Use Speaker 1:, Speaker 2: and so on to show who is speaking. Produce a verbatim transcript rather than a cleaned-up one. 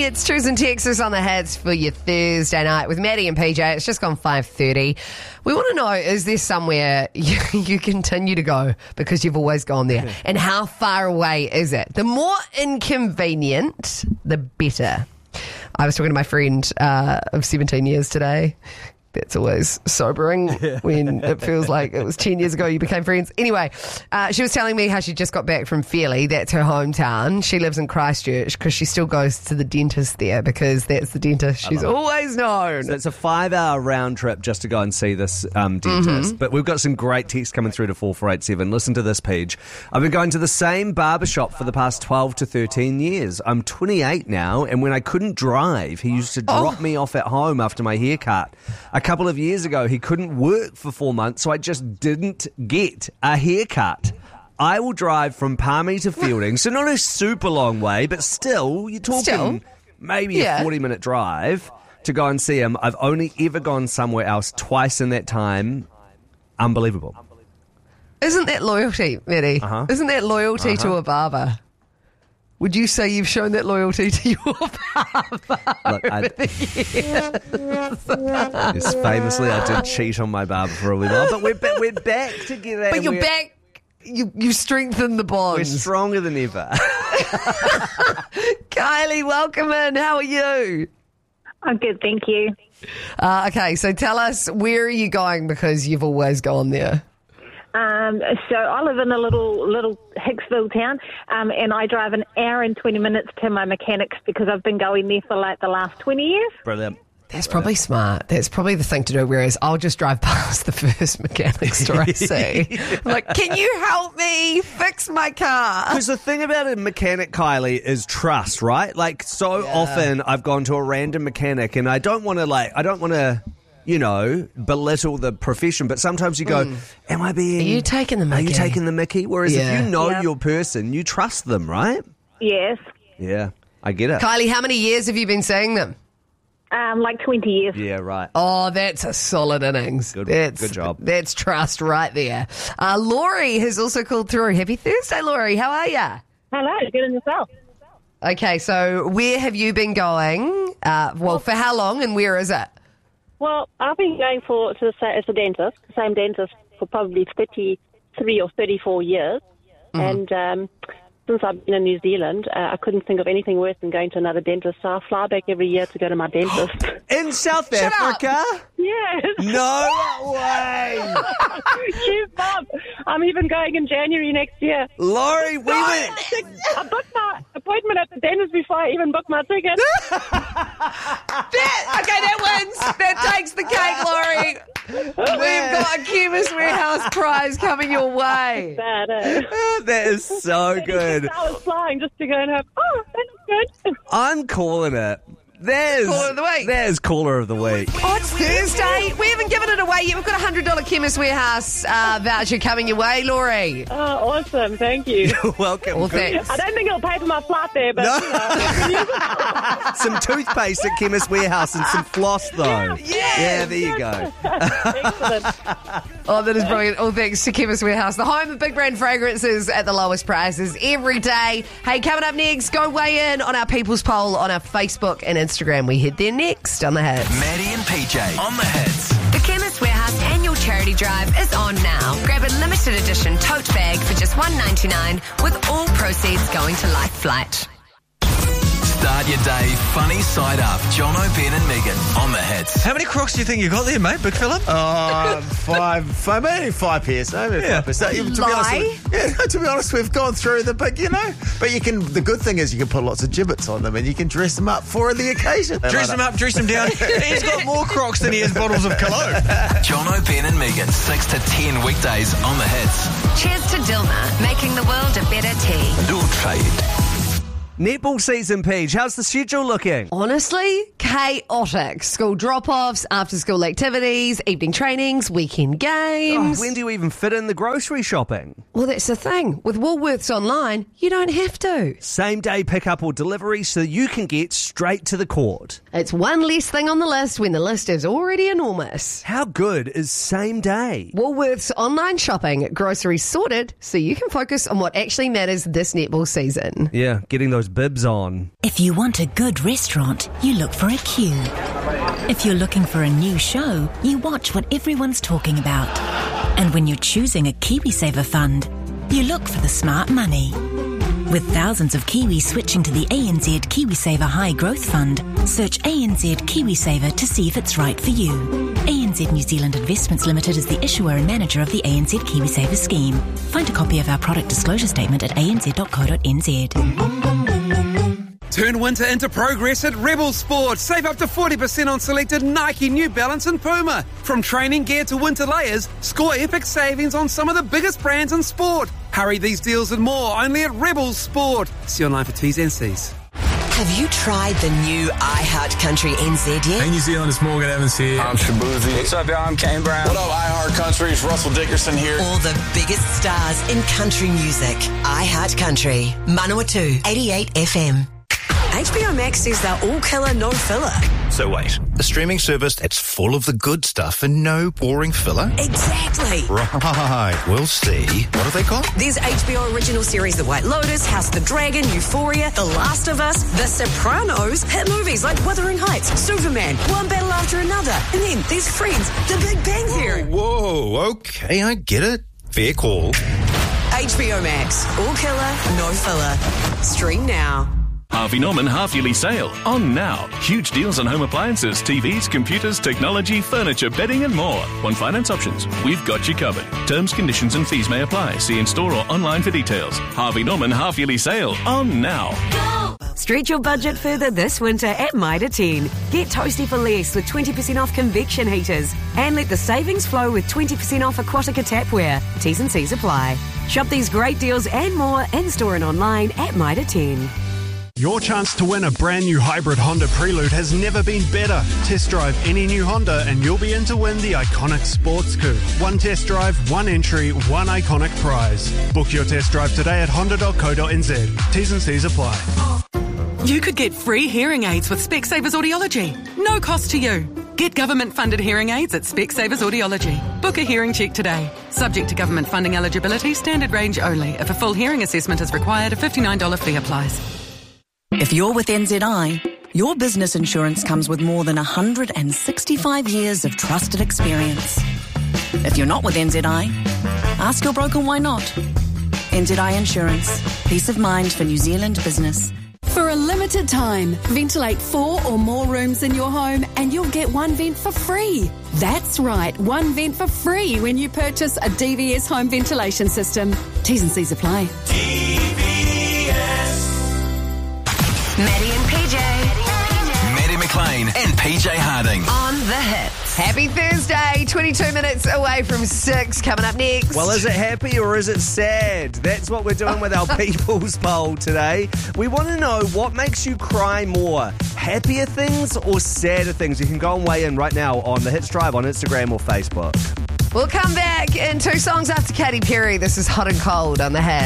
Speaker 1: Hey, it's Trues and Texas on the Hits for your Thursday night with Maddie and P J. It's just gone five thirty. We want to know, is there somewhere you, you continue to go because you've always gone there? And how far away is it? The more inconvenient, the better. I was talking to my friend uh, of seventeen years today. That's always sobering when it feels like it was ten years ago you became friends. Anyway, uh, she was telling me how she just got back from Fairlie. That's her hometown. She lives in Christchurch because she still goes to the dentist there because that's the dentist she's always known.
Speaker 2: So it's a five-hour round trip just to go and see this um, dentist. Mm-hmm. But we've got some great texts coming through to four four eight seven. Listen to this, Paige. I've been going to the same barbershop for the past twelve to thirteen years. I'm twenty-eight now, and when I couldn't drive, he used to drop oh. me off at home after my haircut. A couple of years ago, he couldn't work for four months, so I just didn't get a haircut. I will drive from Palmy to Fielding, so not a super long way, but still, you're talking still? maybe yeah. a forty-minute drive to go and see him. I've only ever gone somewhere else twice in that time. Unbelievable.
Speaker 1: Isn't that loyalty, Maddie?
Speaker 2: Uh-huh.
Speaker 1: Isn't that loyalty
Speaker 2: uh-huh.
Speaker 1: to a barber? Would you say you've shown that loyalty to your barber
Speaker 2: Look, I,
Speaker 1: over the years?
Speaker 2: Yes, famously, I did cheat on my barber for a wee while, but we're, ba- we're back together.
Speaker 1: But you're back. You you strengthened the bonds.
Speaker 2: We're stronger than ever.
Speaker 1: Kylie, welcome in. How are you?
Speaker 3: I'm good, thank you.
Speaker 1: Uh, okay, so tell us, where are you going because you've always gone there?
Speaker 3: Um, so I live in a little little Hicksville town, um, and I drive an hour and twenty minutes to my mechanics because I've been going there for like the last twenty years.
Speaker 2: Brilliant.
Speaker 1: That's probably smart. That's probably the thing to do, whereas I'll just drive past the first mechanic store I see. I'm like, can you help me fix my car?
Speaker 2: Because the thing about a mechanic, Kylie, is trust, right? Like, so yeah. often I've gone to a random mechanic and I don't want to, like, I don't want to... you know, belittle the profession, but sometimes you go, mm. am I being...
Speaker 1: Are you taking the mickey?
Speaker 2: Are you taking the mickey? Whereas
Speaker 1: yeah.
Speaker 2: if you know
Speaker 3: yep.
Speaker 2: your person, you trust them, right?
Speaker 3: Yes.
Speaker 2: Yeah, I get it.
Speaker 1: Kylie, how many years have you been seeing them?
Speaker 3: Um, like twenty years.
Speaker 2: Yeah, right.
Speaker 1: Oh, that's a solid innings.
Speaker 2: Good,
Speaker 1: that's,
Speaker 2: good job.
Speaker 1: That's trust right there. Uh, Laurie has also called through. Happy Thursday, Laurie. How are you?
Speaker 3: Hello, good and yourself?
Speaker 1: Okay, so where have you been going? Uh, well, for how long and where is it?
Speaker 4: Well, I've been going for to the, as a dentist, the same dentist for probably thirty-three or thirty-four years. Mm-hmm. And um, since I've been in New Zealand, uh, I couldn't think of anything worse than going to another dentist. So I fly back every year to go to my dentist.
Speaker 2: In South
Speaker 1: Shut
Speaker 2: Africa?
Speaker 1: Up.
Speaker 4: Yes.
Speaker 2: No way.
Speaker 4: Yes, Mum. I'm even going in January next year.
Speaker 2: Laurie, we went...
Speaker 4: I booked my appointment at the dentist before I even booked my ticket.
Speaker 1: that, okay, that wins. That takes the cake, Laurie. We've got a Chemist Warehouse prize coming your way.
Speaker 4: That is.
Speaker 2: That is so good.
Speaker 4: I was flying just to go and have, oh, that looks good.
Speaker 2: I'm calling it. There's
Speaker 1: Caller of the week.
Speaker 2: There's Caller of the Week.
Speaker 1: Oh, it's Thursday. We haven't given it away yet. We've got a one hundred dollars Chemist Warehouse uh, voucher coming your way, Laurie.
Speaker 4: Oh, awesome. Thank you.
Speaker 2: You're welcome.
Speaker 1: Well, thanks.
Speaker 4: I don't think it'll pay for my flight there, but...
Speaker 2: No.
Speaker 4: You know.
Speaker 2: Some toothpaste at Chemist Warehouse and some floss, though.
Speaker 4: Yeah,
Speaker 1: yes.
Speaker 2: yeah there you go.
Speaker 4: Excellent.
Speaker 1: Oh, that is brilliant. All thanks to Chemist Warehouse, the home of big brand fragrances at the lowest prices every day. Hey, coming up next, go weigh in on our People's Poll on our Facebook and Instagram. We head there next on The Hits.
Speaker 5: Maddie and P J on The Hits.
Speaker 6: The Chemist Warehouse annual charity drive is on now. Grab a limited edition tote bag for just one dollar ninety-nine with all proceeds going to Life Flight.
Speaker 5: Start your day funny side up. John O'Ben and Megan on The Hits.
Speaker 7: How many Crocs do you think you got there, mate, Big Phillip?
Speaker 8: Oh, five, five, maybe five pairs. No, maybe
Speaker 7: Yeah.
Speaker 8: five pairs. No, to be
Speaker 1: Lie?
Speaker 8: honest, yeah, no, to be honest, we've gone through the big, you know. But you can. The good thing is you can put lots of gibbets on them, and you can dress them up for the occasion.
Speaker 7: Dress them up, dress them down. He's got more Crocs than he has bottles of cologne.
Speaker 5: John O'Ben and Megan, six to ten weekdays on The Hits.
Speaker 6: Cheers to Dilma, making the world a better tea.
Speaker 5: Dual trade.
Speaker 2: Netball season, Paige. How's the schedule looking?
Speaker 1: Honestly, chaotic. School drop-offs, after-school activities, evening trainings, weekend games.
Speaker 2: Oh, when do you even fit in the grocery shopping?
Speaker 1: Well, that's the thing. With Woolworths Online, you don't have to.
Speaker 2: Same day pickup or delivery so you can get straight to the court.
Speaker 1: It's one less thing on the list when the list is already enormous.
Speaker 2: How good is same day?
Speaker 1: Woolworths Online shopping, groceries sorted so you can focus on what actually matters this netball season.
Speaker 2: Yeah, getting those those bibs on.
Speaker 9: If you want a good restaurant, you look for a queue. If you're looking for a new show, you watch what everyone's talking about. And when you're choosing a KiwiSaver fund, you look for the smart money. With thousands of Kiwis switching to the A N Z KiwiSaver High Growth Fund, search A N Z KiwiSaver to see if it's right for you. A N Z New Zealand Investments Limited is the issuer and manager of the A N Z KiwiSaver scheme. Find a copy of our product disclosure statement at a n z dot co dot n z.
Speaker 10: Turn winter into progress at Rebel Sport. Save up to forty percent on selected Nike, New Balance and Puma. From training gear to winter layers, score epic savings on some of the biggest brands in sport. Hurry these deals and more only at Rebel Sport. See online for T's and C's.
Speaker 11: Have you tried the new iHeart Country N Z yet?
Speaker 12: Hey New Zealand, it's Morgan Evans here.
Speaker 13: I'm Shabuzi. What's up, y'all? I'm Kane Brown.
Speaker 14: What up, iHeart Country? It's Russell Dickerson here.
Speaker 11: All the biggest stars in country music. iHeart Country. Manawatu, eighty-eight F M. H B O Max says they're all killer, no filler.
Speaker 15: So wait, a streaming service that's full of the good stuff and no boring filler?
Speaker 11: Exactly.
Speaker 15: Right, we'll see. What have they got?
Speaker 11: There's H B O original series The White Lotus, House of the Dragon, Euphoria, The Last of Us, The Sopranos, hit movies like Wuthering Heights, Superman, one battle after another, and then there's Friends, The Big Bang Theory.
Speaker 15: Whoa, whoa, okay, I get it. Fair call.
Speaker 11: H B O Max, all killer, no filler. Stream now.
Speaker 16: Harvey Norman half-yearly sale. On now. Huge deals on home appliances, T Vs, computers, technology, furniture, bedding and more. On finance options, we've got you covered. Terms, conditions and fees may apply. See in-store or online for details. Harvey Norman half-yearly sale. On now.
Speaker 17: Go! Stretch your budget further this winter at Mitre ten. Get toasty for less with twenty percent off convection heaters. And let the savings flow with twenty percent off Aquatica tapware. T's and C's apply. Shop these great deals and more in-store and online at Mitre ten.
Speaker 18: Your chance to win a brand new hybrid Honda Prelude has never been better. Test drive any new Honda and you'll be in to win the iconic Sports Coupe. One test drive, one entry, one iconic prize. Book your test drive today at honda dot co dot n z. T's and C's apply.
Speaker 19: You could get free hearing aids with Specsavers Audiology. No cost to you. Get government-funded hearing aids at Specsavers Audiology. Book a hearing check today. Subject to government funding eligibility, standard range only. If a full hearing assessment is required, a fifty-nine dollars fee applies.
Speaker 20: If you're with N Z I, your business insurance comes with more than one hundred sixty-five years of trusted experience. If you're not with N Z I, ask your broker why not. N Z I Insurance. Peace of mind for New Zealand business.
Speaker 21: For a limited time, ventilate four or more rooms in your home and you'll get one vent for free. That's right, one vent for free when you purchase a D V S home ventilation system. T's and C's apply.
Speaker 5: D V S.
Speaker 6: Maddie and P J.
Speaker 5: Maddie McLean and P J Harding.
Speaker 6: On the hits.
Speaker 1: Happy Thursday, twenty-two minutes away from six. Coming up next.
Speaker 2: Well, is it happy or is it sad? That's what we're doing with our People's Poll today. We want to know what makes you cry more, happier things or sadder things. You can go and weigh in right now on the Hits Drive on Instagram or Facebook.
Speaker 1: We'll come back in two songs after Katy Perry. This is Hot and Cold on the Hits.